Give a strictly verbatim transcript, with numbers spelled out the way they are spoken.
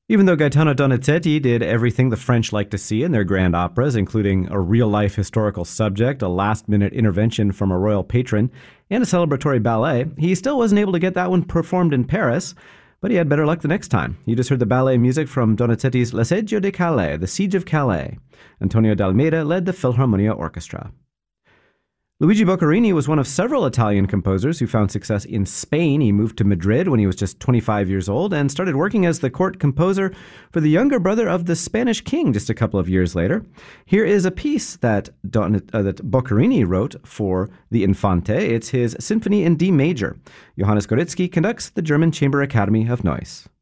Even though Gaetano Donizetti did everything the French like to see in their grand operas, including a real-life historical subject, a last-minute intervention from a royal patron, and a celebratory ballet, he still wasn't able to get that one performed in Paris, but he had better luck the next time. You just heard the ballet music from Donizetti's L'Assedio di Calais, The Siege of Calais. Antonio D'Almeida led the Philharmonia Orchestra. Luigi Boccherini was one of several Italian composers who found success in Spain. He moved to Madrid when he was just twenty-five years old and started working as the court composer for the younger brother of the Spanish king just a couple of years later. Here is a piece that, Don, uh, that Boccherini wrote for the Infante. It's his Symphony in D major. Johannes Goretzky conducts the German Chamber Academy of Neuss.